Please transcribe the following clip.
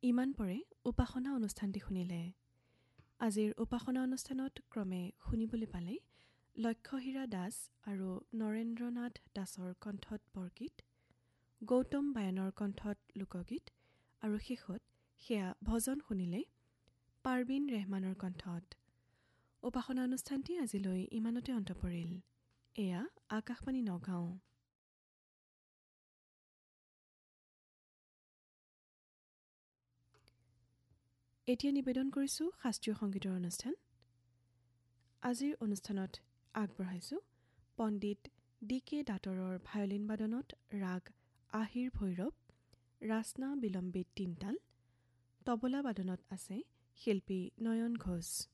ইমান পৰে উপাসনা অনুষ্ঠানটি শুনিলে। আজিৰ উপাসনা অনুষ্ঠানত ক্ৰমে শুনিবলৈ পালে লক্ষ্যহীৰা দাস আৰু নৰেন্দ্ৰনাথ দাসৰ কণ্ঠত বৰগীত, গৌতম বায়নৰ কণ্ঠত লোকগীত আৰু শেষত সেয়া ভজন শুনিলে পাৰ্বিন ৰেহমানৰ কণ্ঠত। উপাসনা অনুষ্ঠানটি আজিলৈ ইমানতে অন্ত পৰিল। এয়া আকাশবাণী নগাঁও। এতিয়া নিবেদন কৰিছোঁ শাস্ত্ৰীয় সংগীতৰ অনুষ্ঠান। আজিৰ অনুষ্ঠানত আগবঢ়াইছোঁ পণ্ডিত D.K. দাতৰৰ ভায়লিন বাদনত ৰাগ আহিৰ ভৈৰৱ, ৰাচনা বিলম্বিত তিনতাল, তবলা বাদনত আছে শিল্পী নয়ন ঘোষ।